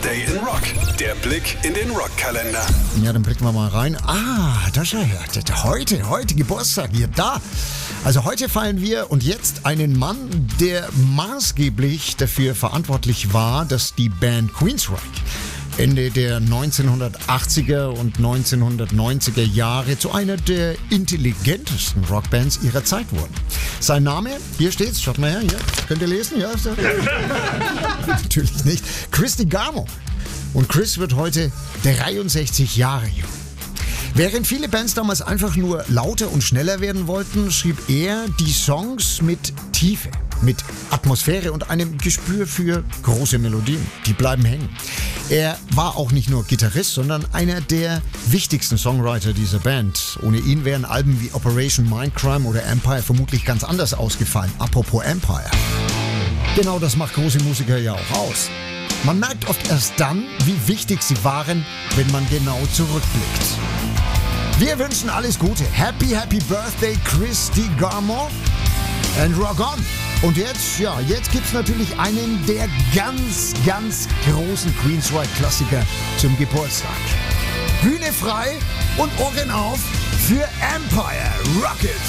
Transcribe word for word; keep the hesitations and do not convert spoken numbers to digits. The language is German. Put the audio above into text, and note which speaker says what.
Speaker 1: Birthday in Rock. Der Blick in den Rockkalender.
Speaker 2: Ja, dann blicken wir mal rein. Ah, da schau her. Heute, heute Geburtstag hier, da. Also heute feiern wir und jetzt einen Mann, der maßgeblich dafür verantwortlich war, dass die Band Queensrÿche Ende der neunzehnhundertachtziger und neunzehnhundertneunziger Jahre zu einer der intelligentesten Rockbands ihrer Zeit wurden. Sein Name, hier steht's, schaut mal her, hier, könnt ihr lesen? Ja, ist der? Natürlich nicht. Chris DeGarmo. Und Chris wird heute dreiundsechzig Jahre jung. Während viele Bands damals einfach nur lauter und schneller werden wollten, schrieb er die Songs mit Tiefe, mit Atmosphäre und einem Gespür für große Melodien. Die bleiben hängen. Er war auch nicht nur Gitarrist, sondern einer der wichtigsten Songwriter dieser Band. Ohne ihn wären Alben wie Operation Mindcrime oder Empire vermutlich ganz anders ausgefallen. Apropos Empire. Genau das macht große Musiker ja auch aus. Man merkt oft erst dann, wie wichtig sie waren, wenn man genau zurückblickt. Wir wünschen alles Gute. Happy, happy Birthday, Chris DeGarmo. And rock on. Und jetzt, ja, jetzt gibt's natürlich einen der ganz, ganz großen Queensrÿche-Klassiker zum Geburtstag. Bühne frei und Ohren auf für Empire. Rock it!